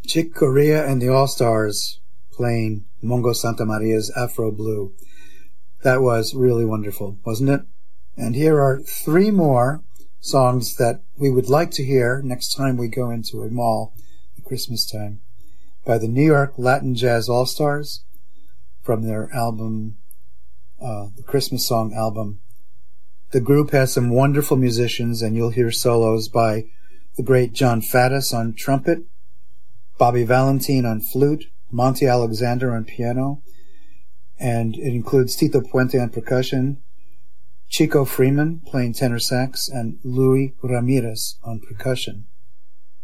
Chick Corea and the All-Stars playing Mongo Santamaria's Afro Blue. That was really wonderful, wasn't it? And here are 3 more songs that we would like to hear next time we go into a mall at Christmas time, by the New York Latin Jazz All-Stars from their album, the Christmas Song album. The group has some wonderful musicians, and you'll hear solos by the great John Faddis on trumpet, Bobby Valentin on flute, Monty Alexander on piano, and it includes Tito Puente on percussion, Chico Freeman playing tenor sax, and Louis Ramirez on percussion.